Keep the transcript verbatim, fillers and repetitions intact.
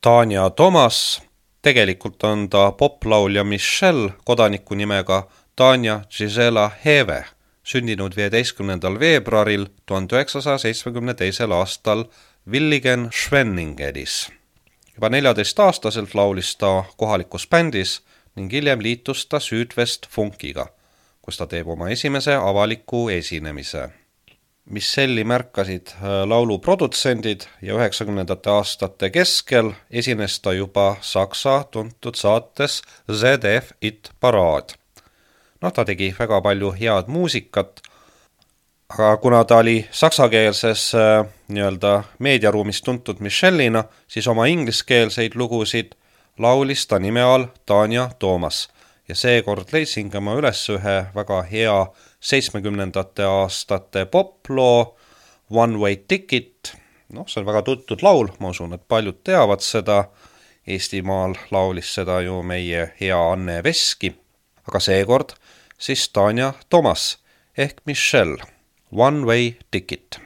Tanja Tomas, tegelikult on ta poplaulja Michelle kodaniku nimega Tanja Gisela Heve, sündinud viieteistkümnendal veebruaril tuhande üheksasaja seitsmekümne teisel aastal Villigen Schwenningenis. Juba neljateistaastaselt laulis ta kohalikus bändis ning hiljem liitus ta Südwest Funkiga, kus ta teeb oma esimese avaliku esinemise. Michelle'i märkasid laulu produtsendid ja üheksakümnendate aastate keskel esines ta juba Saksa tuntud saates Z D F It Parade. No, ta tegi väga palju head muusikat, aga kuna ta oli saksakeelses nii-öelda meediaruumis tuntud Michelle'ina, siis oma ingliskeelseid lugusid laulis ta nime all Tanja Tomas. Ja seekord leidsin ka ma üles ühe väga hea seitsmekümnendate aastate poploo One Way Ticket. No, see on väga tuttud laul, ma usun, et paljud teavad seda. Eestimaal laulis seda ju meie hea Anne Veski. Aga seekord siis Tanja Tomas ehk Michelle, One Way Ticket.